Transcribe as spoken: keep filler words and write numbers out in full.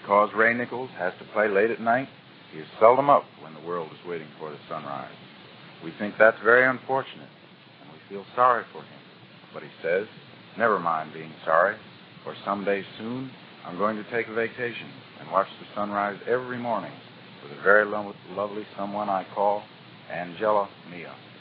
because Ray Nichols has to play late at night, he is seldom up when the world is waiting for the sunrise. We think that's very unfortunate, and we feel sorry for him. But he says, never mind being sorry, for someday soon I'm going to take a vacation and watch the sunrise every morning with a very lo- lovely someone I call Angela Mia.